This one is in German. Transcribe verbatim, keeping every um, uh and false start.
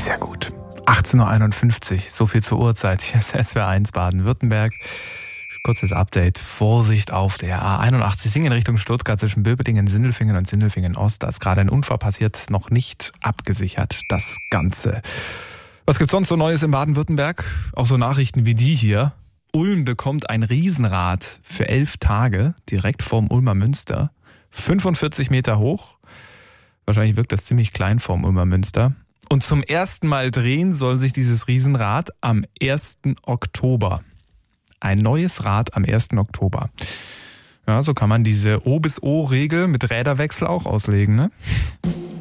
Ist ja gut. achtzehn Uhr einundfünfzig, so viel zur Uhrzeit. Hier ist S W R eins Baden-Württemberg. Kurzes Update. Vorsicht auf der A einundachtzig Singen Richtung Stuttgart zwischen Böbedingen, Sindelfingen und Sindelfingen Ost. Da ist gerade ein Unfall passiert, noch nicht abgesichert, das Ganze. Was gibt's sonst so Neues in Baden-Württemberg? Auch so Nachrichten wie die hier. Ulm bekommt ein Riesenrad für elf Tage, direkt vorm Ulmer Münster. fünfundvierzig Meter hoch. Wahrscheinlich wirkt das ziemlich klein vorm Ulmer Münster. Und zum ersten Mal drehen soll sich dieses Riesenrad am ersten Oktober. Ein neues Rad am ersten Oktober. Ja, so kann man diese O bis O-Regel mit Räderwechsel auch auslegen, ne?